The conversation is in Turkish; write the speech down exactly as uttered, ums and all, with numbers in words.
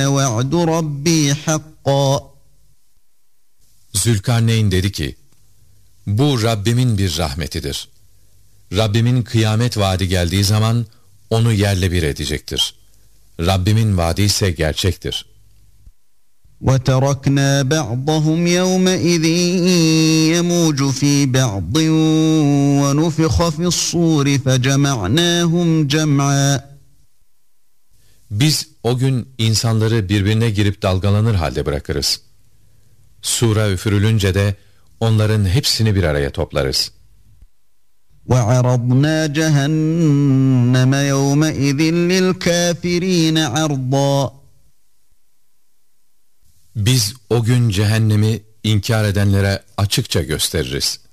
وَعْدُ رَبِّي حَقًّا. Zülkarneyn dedi ki, bu Rabbimin bir rahmetidir. Rabbimin kıyamet vaadi geldiği zaman onu yerle bir edecektir. Rabbimin vaadi ise gerçektir. وَتَرَكْنَا بَعْضَهُمْ يَوْمَئِذٍ يَمُوجُ فِي بَعْضٍ وَنُفِخَ فِي الصُّورِ فَجَمَعْنَاهُمْ جَمْعًا. Biz o gün insanları birbirine girip dalgalanır halde bırakırız. Sura üfürülünce de onların hepsini bir araya toplarız. وَعَرَضْنَا جَهَنَّمَ يَوْمَئِذٍ لِلْكَافِرِينَ عَرْضًا. Biz o gün cehennemi inkar edenlere açıkça gösteririz.